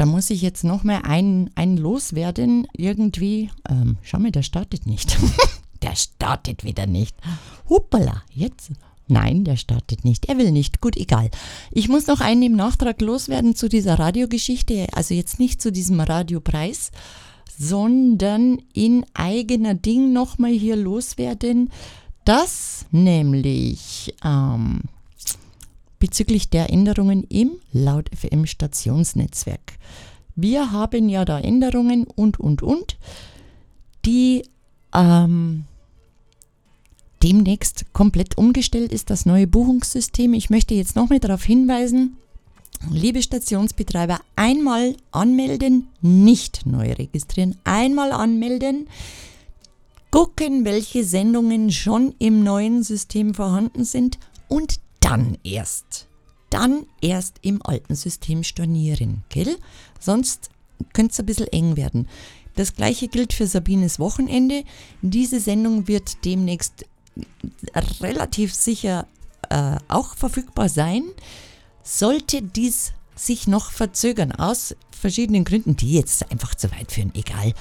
Da muss ich jetzt noch mal einen loswerden. Irgendwie, schau mal, der startet nicht. Der startet wieder nicht. Hoppala, jetzt. Nein, der startet nicht. Er will nicht. Gut, egal. Ich muss noch einen im Nachtrag loswerden zu dieser Radiogeschichte. Also jetzt nicht zu diesem Radiopreis, sondern in eigener Ding nochmal hier loswerden, dass nämlich bezüglich der Änderungen im Laut-FM-Stationsnetzwerk. Wir haben ja da Änderungen und, die demnächst komplett umgestellt ist, das neue Buchungssystem. Ich möchte jetzt nochmal darauf hinweisen, liebe Stationsbetreiber, einmal anmelden, nicht neu registrieren, einmal anmelden, gucken, welche Sendungen schon im neuen System vorhanden sind und dann erst im alten System stornieren, gell? Sonst könnte es ein bisschen eng werden. Das gleiche gilt für Sabines Wochenende. Diese Sendung wird demnächst relativ sicher auch verfügbar sein. Sollte dies sich noch verzögern, aus verschiedenen Gründen, die jetzt einfach zu weit führen, egal,